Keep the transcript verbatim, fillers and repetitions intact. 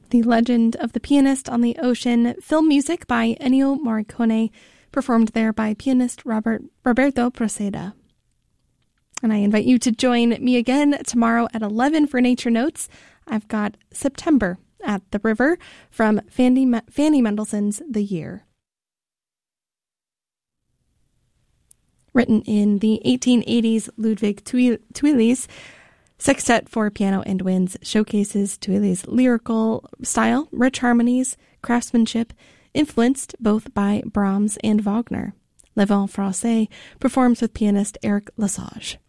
The Legend of the Pianist on the Ocean, film music by Ennio Morricone, performed there by pianist Robert Roberto Proceda. And I invite you to join me again tomorrow at eleven for Nature Notes. I've got September at the River from Fanny, Fanny Mendelssohn's The Year. Written in the eighteen eighties, Ludwig Thuilli's Sextet for Piano and Winds showcases Thuilli's lyrical style, rich harmonies, craftsmanship, influenced both by Brahms and Wagner. Le Vent Francais performs with pianist Eric Lesage.